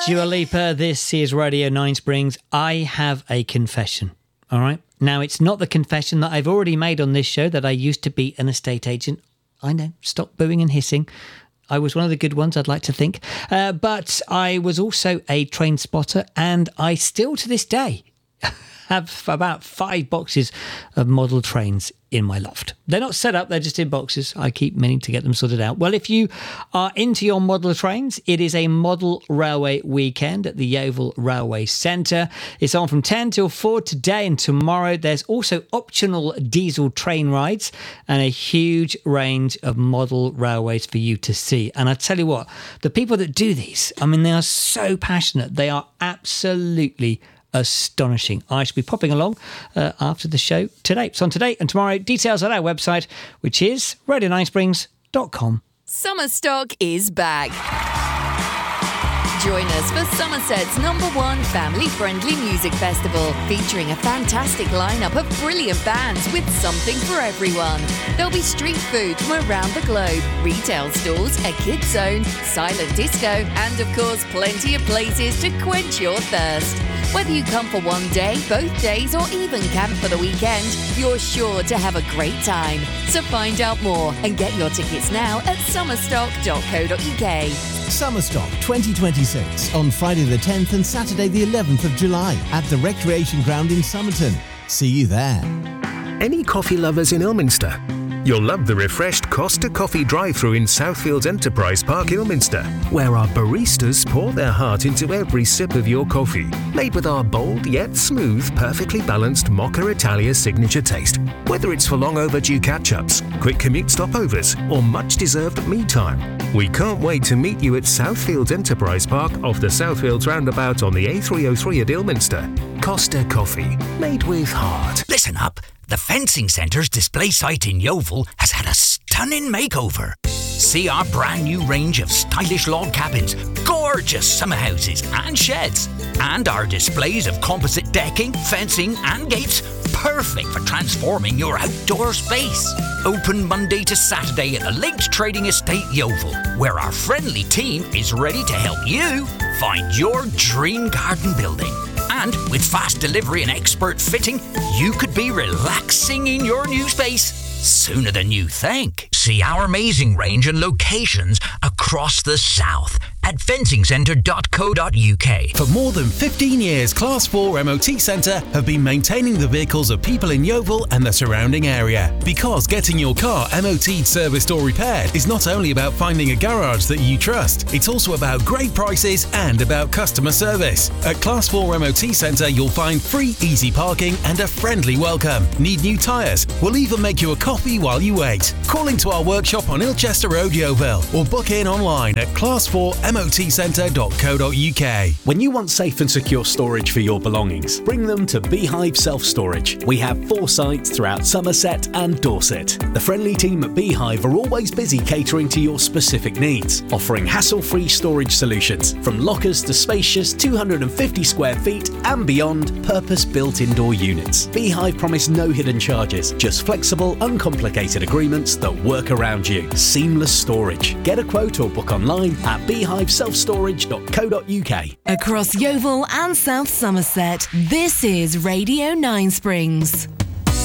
Dua Lipa, this is Radio 9 Springs. I have a confession, all right? Now, it's not the confession that I've already made on this show that I used to be an estate agent. I know, stop booing and hissing. I was one of the good ones, I'd like to think. But I was also a train spotter, and I still, to this day, have about 5 boxes of model trains in my loft. They're not set up, they're just in boxes. I keep meaning to get them sorted out. Well, if you are into your model trains, it is a model railway weekend at the Yeovil Railway Centre. It's on from 10 till 4 today and tomorrow. There's also optional diesel train rides and a huge range of model railways for you to see. And I tell you what, the people that do these, I mean, they are so passionate. They are absolutely astonishing. I shall be popping along after the show today. It's on today and tomorrow. Details on our website, which is radio9springs.com. Summer Stock is back. Join us for Somerset's #1 family-friendly music festival, featuring a fantastic lineup of brilliant bands with something for everyone. There'll be street food from around the globe, retail stores, a kids zone, silent disco, and of course plenty of places to quench your thirst. Whether you come for one day, both days, or even camp for the weekend, you're sure to have a great time. So find out more and get your tickets now at summerstock.co.uk. Summerstock 2026 on Friday the 10th and Saturday the 11th of July at the Recreation Ground in Somerton. See you there. Any coffee lovers in Ilminster? You'll love the refreshed Costa Coffee drive-thru in Southfields Enterprise Park, Ilminster, where our baristas pour their heart into every sip of your coffee, made with our bold yet smooth, perfectly balanced Mocha Italia signature taste. Whether it's for long overdue catch-ups, quick commute stopovers, or much-deserved me time, we can't wait to meet you at Southfields Enterprise Park off the Southfields roundabout on the A303 at Ilminster. Costa Coffee, made with heart. Listen up. The Fencing Centre's display site in Yeovil has had a stunning makeover. See our brand new range of stylish log cabins, gorgeous summer houses and sheds, and our displays of composite decking, fencing and gates, perfect for transforming your outdoor space. Open Monday to Saturday at the Lakes Trading Estate Yeovil, where our friendly team is ready to help you find your dream garden building. And with fast delivery and expert fitting, you could be relaxing in your new space sooner than you think. See our amazing range and locations across the south at fencingcentre.co.uk. For more than 15 years, Class 4 MOT Centre have been maintaining the vehicles of people in Yeovil and the surrounding area. Because getting your car MOT'd, serviced or repaired is not only about finding a garage that you trust, it's also about great prices and about customer service. At Class 4 MOT Centre, you'll find free easy parking and a friendly welcome. Need new tyres? We'll even make you a coffee while you wait. Call into our workshop on Ilchester Road, Yeovil, or book in online at class4motcentre.co.uk. When you want safe and secure storage for your belongings, bring them to Beehive Self Storage. We have 4 sites throughout Somerset and Dorset. The friendly team at Beehive are always busy catering to your specific needs, offering hassle-free storage solutions from lockers to spacious 250 square feet and beyond purpose-built indoor units. Beehive promise no hidden charges, just flexible, uncomplicated agreements that work around you. Seamless storage. Get a quote or book online at beehiveselfstorage.co.uk. Across Yeovil and South Somerset, this is Radio 9 Springs.